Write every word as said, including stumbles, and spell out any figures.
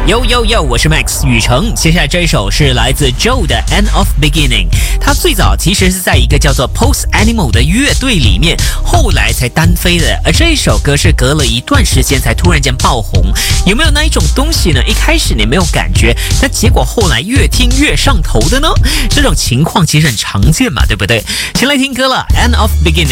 Yo Yo Yo， 我是 Max 雨成。接下来这一首是来自 Joe 的 End of Beginning。他最早其实是在一个叫做 Post Animal 的乐队里面，后来才单飞的。而这一首歌是隔了一段时间才突然间爆红。有没有那一种东西呢？一开始你没有感觉，但结果后来越听越上头的呢？这种情况其实很常见嘛，对不对？先来听歌了 ，End of Beginning。